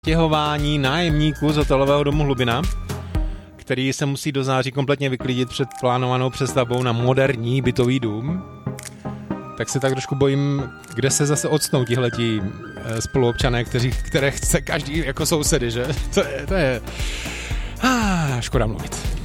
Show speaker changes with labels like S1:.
S1: Stěhování nájemníků z hotelového domu Hlubina, který se musí do září kompletně vyklidit před plánovanou přestavbou na moderní bytový dům, tak se tak trošku bojím, kde se zase odstnou tihleti spoluobčané, které chce každý jako sousedy, že? To je škoda mluvit.